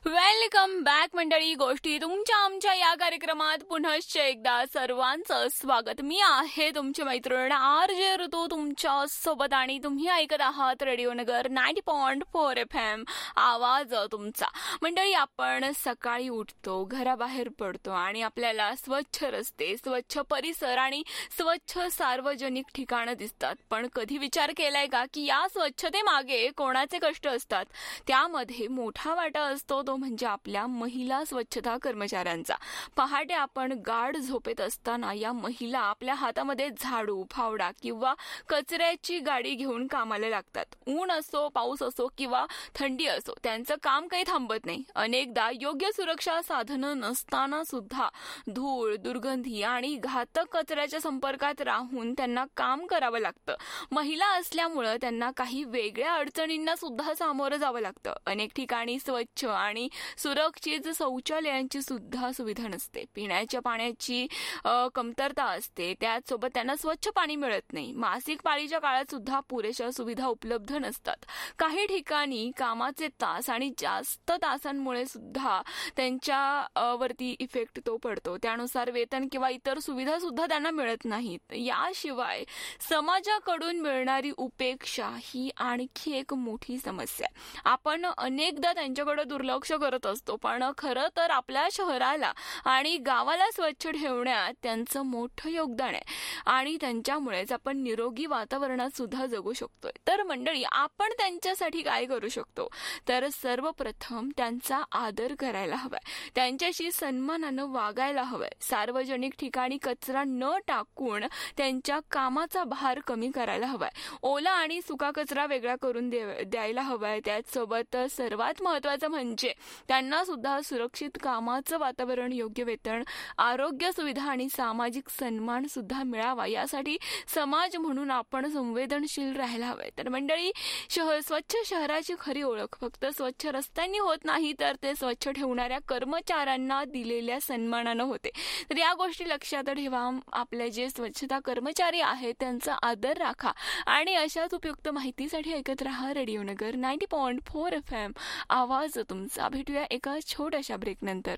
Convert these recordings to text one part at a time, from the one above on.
Welcome back मंडळी. गोष्टी तुमच्या आमच्या या कार्यक्रमात पुनश्च एकदा सर्वांचं स्वागत. मी आहे तुमची मैत्रीण RJ ऋतू तुमच्या सोबत आणि तुम्ही ऐकत आहात रेडिओ नगर 90.4 FM आवाज तुमचा. मंडळी, आपण सकाळी उठतो, घराबाहेर पडतो आणि आपल्याला स्वच्छ रस्ते, स्वच्छ परिसर आणि स्वच्छ सार्वजनिक ठिकाणं दिसतात. पण कधी विचार केलाय का की या स्वच्छतेमागे कोणाचे कष्ट असतात? त्यामध्ये मोठा वाटा असतो तो म्हणजे आपल्या महिला स्वच्छता कर्मचाऱ्यांचा. पहाटे आपण गाढ झोपेत असताना या महिला आपल्या हातामध्ये झाडू, फावडा किंवा कचऱ्याची गाडी घेऊन कामाला लागतात. ऊन असो, पाऊस असो किंवा थंडी असो, त्यांचं काम काही थांबत नाही. अनेकदा योग्य सुरक्षा साधनं नसताना सुद्धा धूळ, दुर्गंधी आणि घातक कचऱ्याच्या संपर्कात राहून त्यांना काम करावं लागतं. महिला असल्यामुळं त्यांना काही वेगळ्या अडचणींना सुद्धा सामोरं जावं लागतं. अनेक ठिकाणी स्वच्छ आणि सुरक्षित शौचालयांची सुद्धा सुविधा नसते. पिण्याच्या पाण्याची कमतरता असते. त्याचसोबत त्यांना स्वच्छ पाणी मिळत नाही. मासिक पाळीच्या काळात सुद्धा पुरेशा सुविधा उपलब्ध नसतात. काही ठिकाणी कामाचे तास आणि जास्त तासांमुळे सुद्धा त्यांच्या वरती इफेक्ट तो पडतो. त्यानुसार वेतन किंवा इतर सुविधा सुद्धा त्यांना मिळत नाहीत. याशिवाय समाजाकडून मिळणारी उपेक्षा ही आणखी एक मोठी समस्या. आपण अनेकदा त्यांच्याकडे दुर्लक्ष करत असतो, पण खरं तर आपल्या शहराला आणि गावाला स्वच्छ ठेवण्यात त्यांचं मोठं योगदान आहे आणि त्यांच्यामुळेच आपण निरोगी वातावरणात सुद्धा जगू शकतोय. तर मंडळी, आपण त्यांच्यासाठी काय करू शकतो? तर सर्वप्रथम त्यांचा आदर करायला हवाय, त्यांच्याशी सन्मानानं वागायला हवंय. सार्वजनिक ठिकाणी कचरा न टाकून त्यांच्या कामाचा भार कमी करायला हवाय. ओला आणि सुका कचरा वेगळा करून द्यायला हवाय. त्याचसोबत सर्वात महत्त्वाचं म्हणजे त्यांना सुद्धा सुरक्षित कामाचं वातावरण, योग्य वेतन, आरोग्य सुविधा आणि सामाजिक सन्मान सुद्धा मिळावा. यासाठी समाज म्हणून आपण संवेदनशील राहायला हवंय. तर मंडळी, स्वच्छ शहराची खरी ओळख फक्त स्वच्छ रस्त्यांनी होत नाही, तर ते स्वच्छ ठेवणाऱ्या कर्मचाऱ्यांना दिलेल्या सन्मानानं होते. तर या गोष्टी लक्षात ठेवा. आपले जे स्वच्छता कर्मचारी आहेत त्यांचा आदर राखा आणि अशाच उपयुक्त माहितीसाठी ऐकत राहा रेडिओ नगर 90.4 FM आवाज तुमचा. भेटूया एका छोट्याशा ब्रेक नंतर.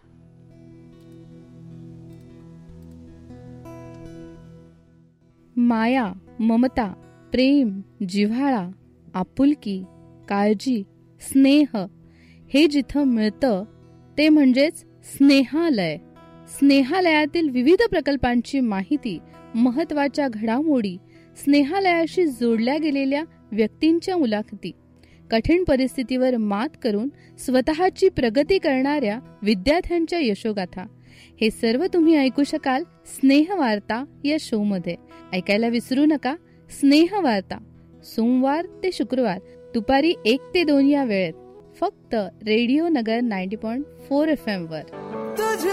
माया, ममता, प्रेम, जिव्हाळा, आपुलकी, काळजी, स्नेह हे जिथं मिळतं ते म्हणजेच स्नेहालय. स्नेहालयातील विविध प्रकल्पांची माहिती, महत्त्वाच्या घडामोडी, स्नेहालयाशी जोडल्या गेलेल्या व्यक्तींच्या मुलाखती, कठीण परिस्थितीवर मात करून स्वतःची प्रगती करणाऱ्या विद्यार्थ्यांच्या यशोगाथा, हे सर्व तुम्ही ऐकू शकाल स्नेहवार्ता या शो मध्ये. ऐकायला विसरू नका स्नेहवार्ता, सोमवार ते शुक्रवार दुपारी 1 ते 2 या वेळेत, फक्त रेडिओ नगर 90.4 FM वर.